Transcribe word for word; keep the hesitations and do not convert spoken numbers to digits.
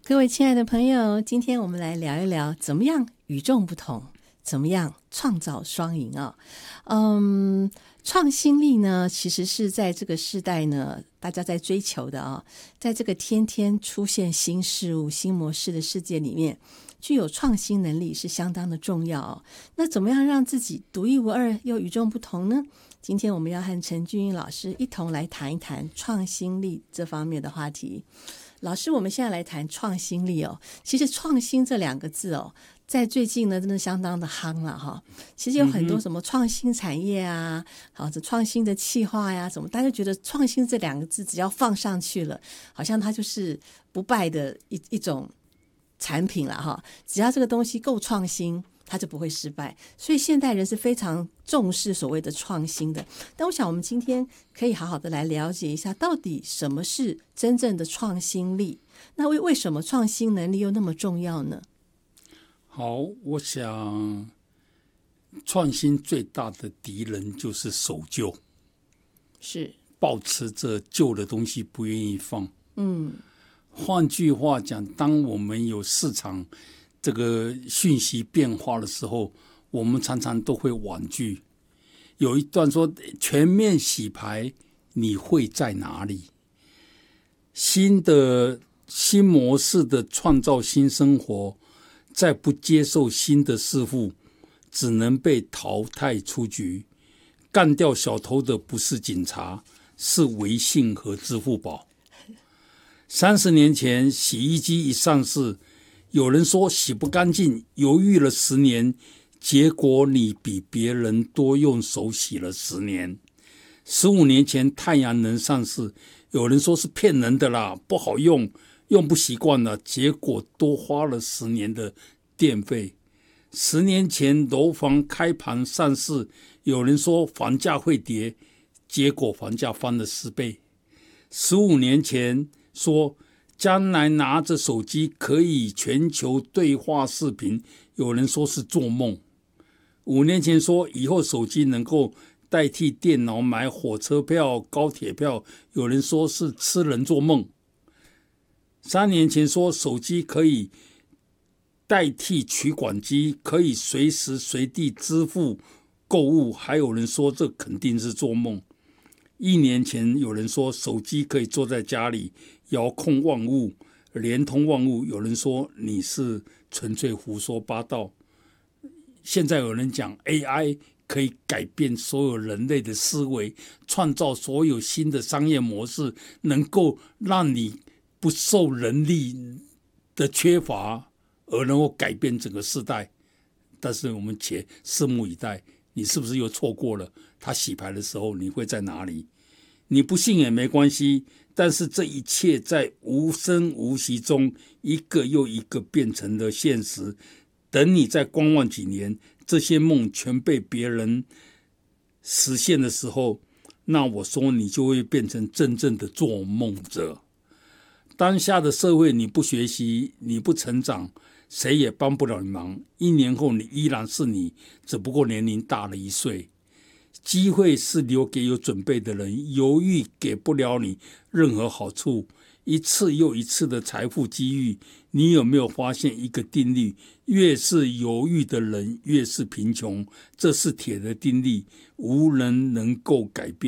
各位亲爱的朋友，今天我们来聊一聊怎么样与众不同，怎么样创造双赢啊、哦？嗯，创新力呢，其实是在这个时代呢，大家在追求的啊、哦。在这个天天出现新事物、新模式的世界里面，具有创新能力是相当的重要哦。那怎么样让自己独一无二又与众不同呢？今天我们要和陈俊英老师一同来谈一谈创新力这方面的话题。老师，我们现在来谈创新力哦。其实创新这两个字哦，在最近呢真的相当的夯了哈。其实有很多什么创新产业啊，好，这创新的企划呀什么，大家觉得创新这两个字只要放上去了，好像它就是不败的一一种产品了哈。只要这个东西够创新，它就不会失败。所以现代人是非常重视所谓的创新的。但我想我们今天可以好好的来了解一下，到底什么是真正的创新力？那为为什么创新能力又那么重要呢？ 好，我想创新最大的敌人就是守旧， 是抱持着旧的东西不愿意放。 嗯， 换句话讲，当我们有市场这个讯息变化的时候，我们常常都会婉拒。有一段说全面洗牌，你会在哪里？新的新模式的创造新生活，再不接受新的事物，只能被淘汰出局。干掉小偷的不是警察，是微信和支付宝。三十年前洗衣机一上市，有人说洗不干净，犹豫了十年，结果你比别人多用手洗了十年。十五年前太阳能上市，有人说是骗人的啦，不好用，用不习惯了，结果多花了十年的电费。十年前楼房开盘上市，有人说房价会跌，结果房价翻了十倍。十五年前说将来拿着手机可以全球对话视频，有人说是做梦。五年前说以后手机能够代替电脑买火车票、高铁票，有人说是痴人做梦。三年前说手机可以代替取款机，可以随时随地支付购物，还有人说这肯定是做梦。一年前有人说手机可以坐在家里遥控万物，连通万物，有人说你是纯粹胡说八道。现在有人讲 A I 可以改变所有人类的思维，创造所有新的商业模式，能够让你不受人力的缺乏，而能够改变整个世代。但是我们且拭目以待，你是不是又错过了他洗牌的时候你会在哪里？你不信也没关系，但是这一切在无声无息中一个又一个变成了现实。等你再观望几年，这些梦全被别人实现的时候，那我说你就会变成真正的做梦者。当下的社会你不学习，你不成长，谁也帮不了你忙。一年后你依然是你，只不过年龄大了一岁。机会是留给有准备的人，犹豫给不了你任何好处。一次又一次的财富机遇，你有没有发现一个定律？越是犹豫的人越是贫穷，这是铁的定律，无人能够改变。